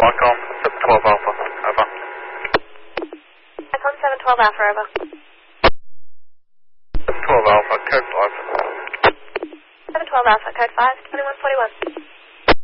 Icon 712 Alpha, over. Icon 712 Alpha, over. 712 Alpha, code 5. 712 Alpha, code 5, 2141.